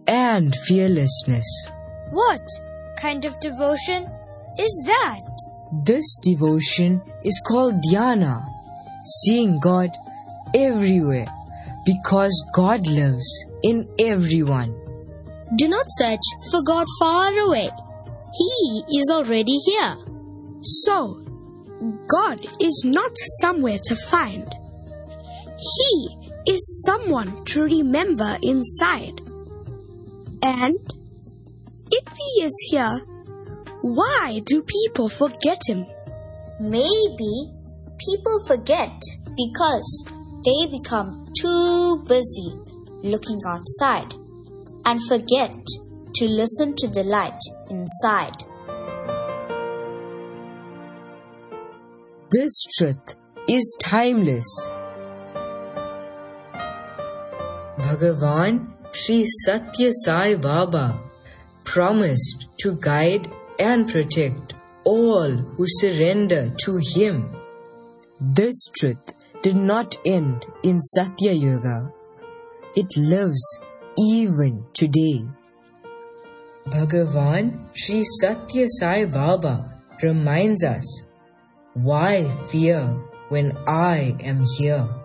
and fearlessness. What kind of devotion is that? This devotion is called dhyana, seeing God everywhere, because God lives in everyone. Do not search for God far away. He is already here. So, God is not somewhere to find. He is someone to remember inside. And if He is here, why do people forget Him? Maybe people forget because they become too busy looking outside and forget to listen to the light inside. This truth is timeless. Bhagavan Sri Satya Sai Baba promised to guide and protect all who surrender to Him. This truth did not end in Satya Yuga. It lives even today. Bhagavan Sri Satya Sai Baba reminds us, why fear when I am here?